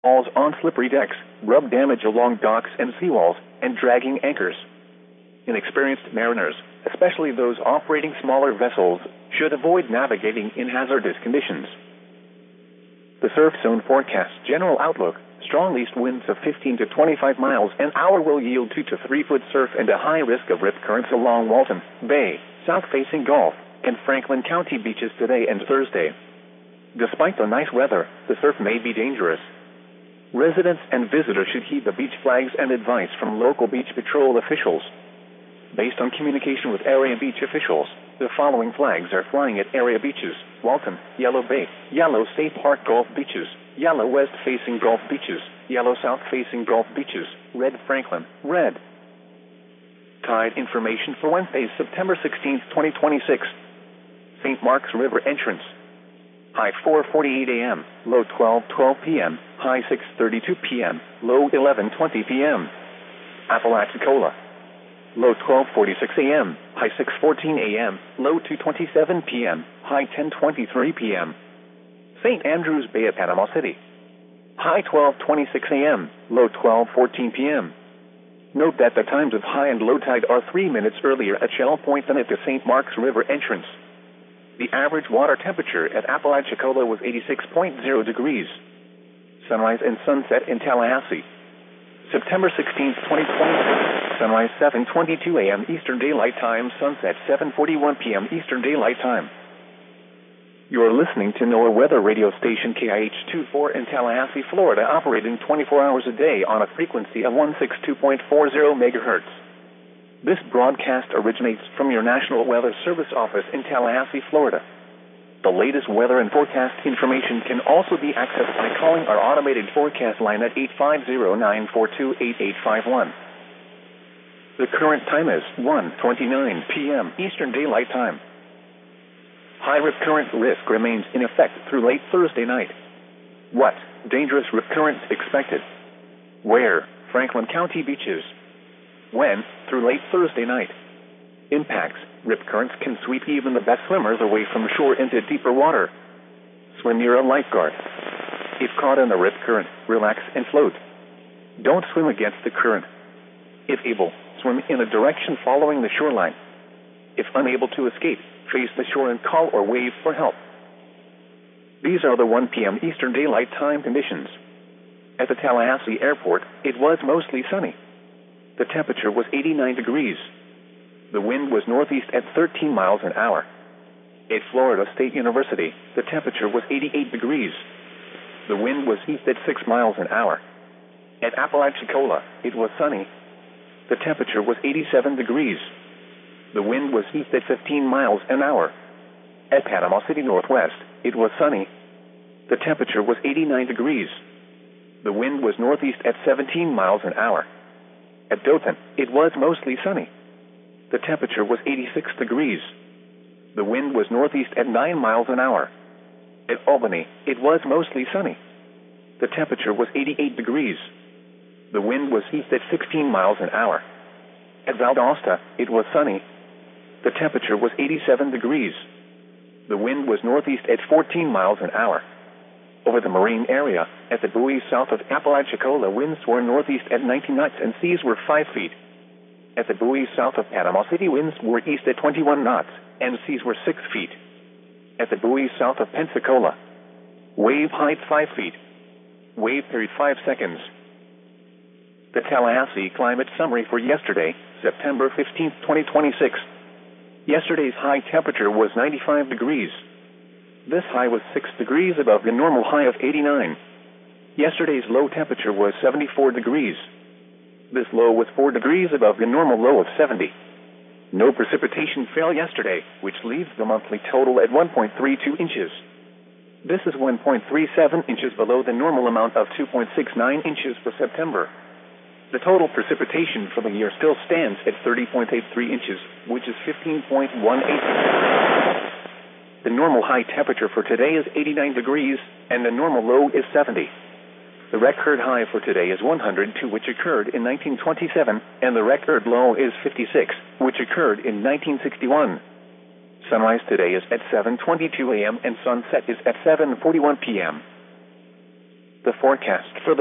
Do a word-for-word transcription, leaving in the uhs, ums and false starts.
falls on slippery decks, rub damage along docks and seawalls, and dragging anchors. Inexperienced mariners, especially those operating smaller vessels, should avoid navigating in hazardous conditions. The surf zone forecast general outlook: strong east winds of fifteen to twenty-five miles an hour will yield two to three foot surf and a high risk of rip currents along Walton Bay, south-facing Gulf, and Franklin County beaches today and Thursday. Despite the nice weather, the surf may be dangerous. Residents and visitors should heed the beach flags and advice from local beach patrol officials. Based on communication with area beach officials, the following flags are flying at area beaches: Walton, Yellow Bay, Yellow State Park Gulf Beaches, Yellow West-facing Gulf Beaches, Yellow South-facing Gulf Beaches, Red Franklin, Red. Tide information for Wednesday, September sixteenth, twenty twenty-six. Saint Mark's River entrance. High four forty-eight a m, low twelve twelve p m, high six thirty-two p m, low eleven twenty p m Apalachicola. Low twelve forty-six a m, high six fourteen a m, low two twenty-seven p m, high ten twenty-three p m Saint Andrews Bay at Panama City. High twelve twenty-six a m, low twelve fourteen p m Note that the times of high and low tide are three minutes earlier at Shell Point than at the Saint Mark's River entrance. The average water temperature at Apalachicola was eighty-six point zero degrees. Sunrise and sunset in Tallahassee. September sixteenth, twenty twenty-six. Sunrise seven twenty-two a m Eastern Daylight Time, sunset seven forty-one p m Eastern Daylight Time. You are listening to NOAA Weather Radio Station K I H twenty-four in Tallahassee, Florida, operating twenty-four hours a day on a frequency of one sixty-two point four zero megahertz. This broadcast originates from your National Weather Service office in Tallahassee, Florida. The latest weather and forecast information can also be accessed by calling our automated forecast line at eight five zero, nine four two, eight eight five one. The current time is one twenty-nine p m Eastern Daylight Time. High rip current risk remains in effect through late Thursday night. What? Dangerous rip current expected. Where? Franklin County beaches. When? Through late Thursday night. Impacts: rip currents can sweep even the best swimmers away from shore into deeper water. Swim near a lifeguard. If caught in the rip current, relax and float. Don't swim against the current. If able, swim in a direction following the shoreline. If unable to escape, face the shore and call or wave for help. These are the one p m Eastern Daylight Time conditions. At the Tallahassee Airport, it was mostly sunny. The temperature was eighty-nine degrees. The wind was northeast at thirteen miles an hour. At Florida State University, the temperature was eighty-eight degrees. The wind was east at six miles an hour. At Apalachicola, it was sunny. The temperature was eighty-seven degrees. The wind was east at fifteen miles an hour. At Panama City Northwest, it was sunny. The temperature was eighty-nine degrees. The wind was northeast at seventeen miles an hour. At Dothan, it was mostly sunny. The temperature was eighty-six degrees. The wind was northeast at nine miles an hour. At Albany, it was mostly sunny. The temperature was eighty-eight degrees. The wind was east at sixteen miles an hour. At Valdosta, it was sunny. The temperature was eighty-seven degrees. The wind was northeast at fourteen miles an hour. Over the marine area, at the buoys south of Apalachicola, winds were northeast at ninety knots and seas were five feet. At the buoys south of Panama City, winds were east at twenty-one knots and seas were six feet. At the buoys south of Pensacola, wave height five feet. Wave period five seconds. The Tallahassee climate summary for yesterday, September fifteenth, twenty twenty-six. Yesterday's high temperature was ninety-five degrees. This high was six degrees above the normal high of eighty-nine. Yesterday's low temperature was seventy-four degrees. This low was four degrees above the normal low of seventy. No precipitation fell yesterday, which leaves the monthly total at one point three two inches. This is one point three seven inches below the normal amount of two point six nine inches for September. The total precipitation for the year still stands at thirty point eight three inches, which is fifteen point one eight percent. The normal high temperature for today is eighty-nine degrees, and the normal low is seventy. The record high for today is one hundred two, which occurred in nineteen twenty-seven, and the record low is fifty-six, which occurred in nineteen sixty-one. Sunrise today is at seven twenty-two a m and sunset is at seven forty-one p m The forecast for the